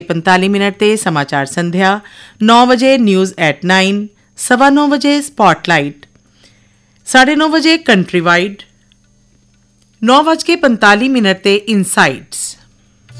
9:45 ਤੇ समाचार संध्या, 9 बजे न्यूज़ एट 9, 9:15 बजे स्पॉटलाइट, 9:30 बजे कंट्री वाइड, 9:45 ते इनसाइट्स।